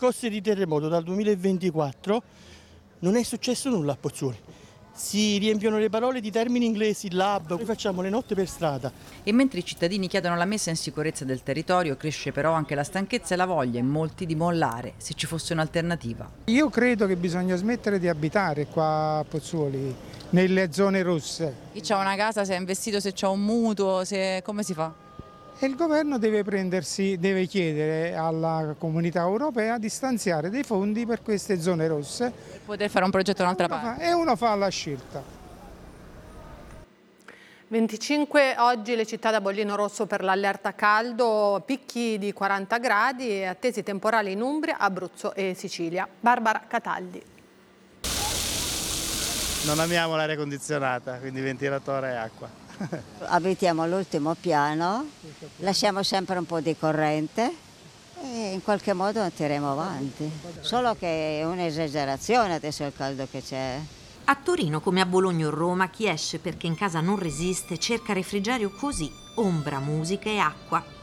scosse di terremoto dal 2024 non è successo nulla a Pozzuoli. Si riempiono le parole di termini inglesi, lab, noi facciamo le notte per strada. E mentre i cittadini chiedono la messa in sicurezza del territorio, cresce però anche la stanchezza e la voglia in molti di mollare, se ci fosse un'alternativa. Io credo che bisogna smettere di abitare qua a Pozzuoli, nelle zone rosse. Chi c'ha una casa, se è investito, se c'ha un mutuo, come si fa? E il governo deve chiedere alla comunità europea di stanziare dei fondi per queste zone rosse. Per poter fare un progetto da un'altra parte. E uno fa la scelta. 25 oggi le città da bollino rosso per l'allerta caldo, picchi di 40 gradi e attesi temporali in Umbria, Abruzzo e Sicilia. Barbara Cataldi. Non amiamo l'aria condizionata, quindi ventilatore e acqua. Abitiamo all'ultimo piano, lasciamo sempre un po' di corrente e in qualche modo tiriamo avanti. Solo che è un'esagerazione adesso il caldo che c'è. A Torino come a Bologna o Roma chi esce perché in casa non resiste cerca refrigerio così, ombra, musica e acqua.